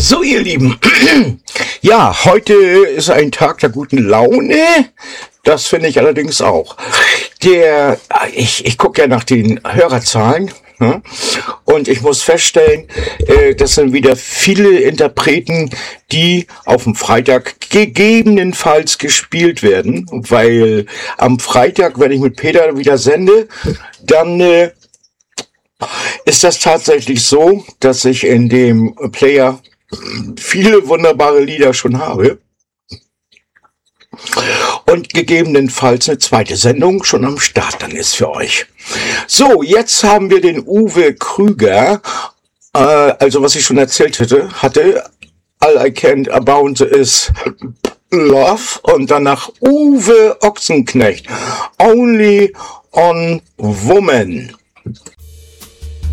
So, ihr Lieben, ja, heute ist ein Tag der guten Laune. Das finde ich allerdings auch. Ich gucke ja nach den Hörerzahlen, ne? Und ich muss feststellen, das sind wieder viele Interpreten, die auf dem Freitag gegebenenfalls gespielt werden, weil am Freitag, wenn ich mit Peter wieder sende, dann ist das tatsächlich so, dass ich in dem Player viele wunderbare Lieder schon habe und gegebenenfalls eine zweite Sendung schon am Start dann ist für euch. So, jetzt haben wir den Uwe Krüger, also was ich schon erzählt hatte, All I Can About Is Love, und danach Uwe Ochsenknecht, Only on Woman.